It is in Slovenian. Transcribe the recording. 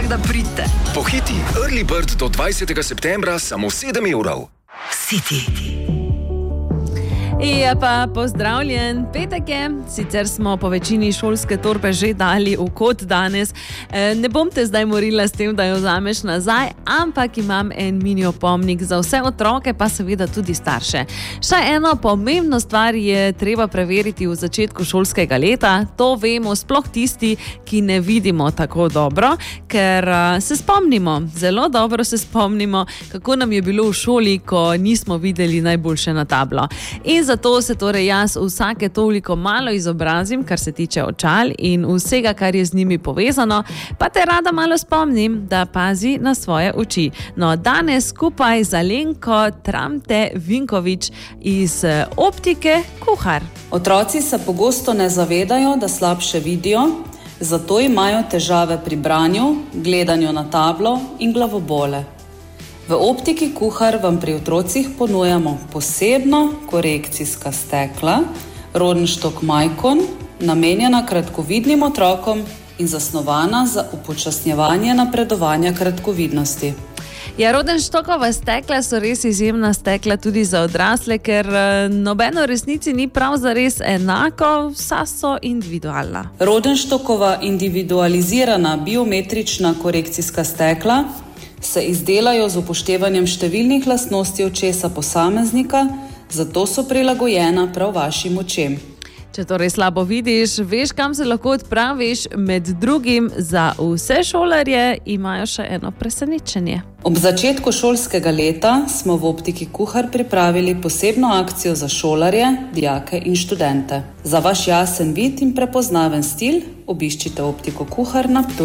Tako da pridite. Pohiti, Early Bird do 20. septembra samo 7 evrov. City. Ja pa pozdravljen, petek je, sicer smo po večini šolske torbe že dali v kot danes. Ne bom te zdaj morila s tem, da jo vzameš nazaj, ampak imam en mini opomnik za vse otroke, pa seveda tudi starše. Še eno pomembno stvar je treba preveriti v začetku šolskega leta. To vemo sploh tisti, ki ne vidimo tako dobro, ker se spomnimo, zelo dobro se spomnimo, kako nam je bilo v šoli, ko nismo videli najboljše na tablo. In zato se torej jaz vsake toliko malo izobrazim, kar se tiče očal in vsega, kar je z njimi povezano, pa te rada malo spomnim, da pazi na svoje oči. No, danes skupaj z Alenko Tramte-Vinkovič iz optike Kuhar. Otroci se pogosto ne zavedajo, da slabše vidijo, zato imajo težave pri branju, gledanju na tablo in glavobole. V optiki Kuhar vam pri otrocih ponujamo posebna korekcijska stekla, Rodenstock Maicon, namenjena kratkovidnim otrokom in zasnovana za upočasnjevanje napredovanja kratkovidnosti. Ja, Rodenstockova stekla so res izjemna stekla tudi za odrasle, ker nobeno resnici ni prav zares enako, vsa so individualna. Rodenstockova individualizirana biometrična korekcijska stekla se izdelajo z upoštevanjem številnih lastnosti očesa posameznika, zato so prilagojena prav vašim očem. Če torej slabo vidiš, veš, kam se lahko odpraviš, med drugim za vse šolarje imajo še eno presenečenje. Ob začetku šolskega leta smo v optiki Kuhar pripravili posebno akcijo za šolarje, dijake in študente. Za vaš jasen vid in prepoznaven stil obiščite optiko Kuhar na Ptuju.